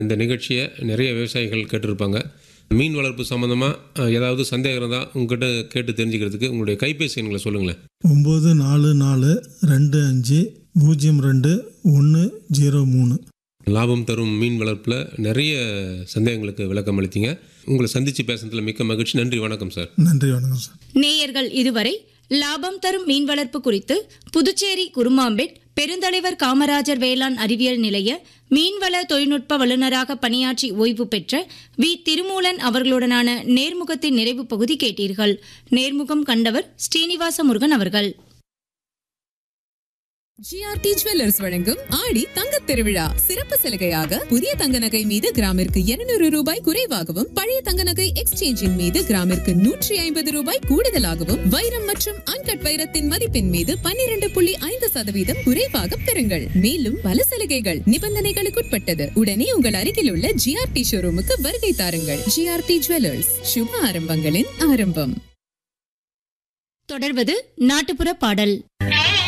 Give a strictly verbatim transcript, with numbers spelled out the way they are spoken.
இந்த நிகழ்ச்சியை நிறைய விவசாயிகள் கேட்டிருப்பாங்க. மீன் வளர்ப்பு சம்மந்தமாக ஏதாவது சந்தேகம் இருந்தால் உங்ககிட்ட கேட்டு தெரிஞ்சுக்கிறதுக்கு உங்களுடைய கைபேசி எண்களை சொல்லுங்களேன். ஒம்பது நாலு நாலு ரெண்டு அஞ்சு பூஜ்ஜியம் ரெண்டு ஒன்று ஜீரோ மூணு. லாபம் தரும் மீன் வளர்ப்பில் நிறைய சந்தேகங்களுக்கு விளக்கம் அளித்தீங்க. உங்களை சந்தித்து பேசுனதில் மிக்க மகிழ்ச்சி. நன்றி, வணக்கம் சார். நன்றி, வணக்கம் சார். நேயர்கள் இதுவரை லாபம் தரும் மீன் வளர்ப்பு குறித்து புதுச்சேரி குருமாம்பேட் பெருந்தலைவர் காமராஜர் வேளாண் அறிவியல் நிலைய மீன்வள தொழில்நுட்ப வல்லுநராக பணியாற்றி ஓய்வு பெற்ற வி திருமூலன் அவர்களுடனான நேர்முகத்தின் நிறைவு பகுதி கேட்டீர்கள். நேர்முகம் கண்டவர் ஸ்ரீனிவாச முருகன் அவர்கள். ஜிஆர்டி ஜுவல்லர்ஸ் வழங்கும் ஆடி தங்கத் திருவிழா சிறப்பு சலுகையாக புதிய தங்க நகை மீது கிராமிற்கு இருநூறு ரூபாய் குறைவாகவும், பழைய தங்க நகை எக்ஸ்சேஞ்சின் மீது கிராமிற்கு நூற்றி ஐம்பது ரூபாய் கூடுதலாகவும், வைரம் மற்றும் அன்கட் வைரத்தின் மதிப்பின் மீது பன்னிரண்டு புள்ளி ஐந்து சதவீதம் குறைவாக பெறுங்கள். மேலும் பல சலுகைகள் நிபந்தனைகளுக்குட்பட்டது. உடனே உங்கள் அருகில் உள்ள ஜிஆர்டி ஷோரூமுக்கு வருகை தாருங்கள். ஜிஆர்டி ஜுவல்லர்ஸ், சுப ஆரம்பங்களின் ஆரம்பம். தொடர்வது நாட்டுப்புற பாடல்.